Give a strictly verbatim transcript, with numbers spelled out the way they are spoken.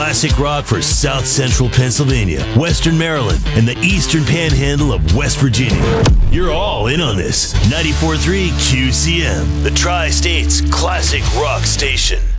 classic rock for South Central Pennsylvania, Western Maryland, and the Eastern Panhandle of West Virginia. You're all in on this. ninety-four point three Q C M, the Tri-State's classic rock station.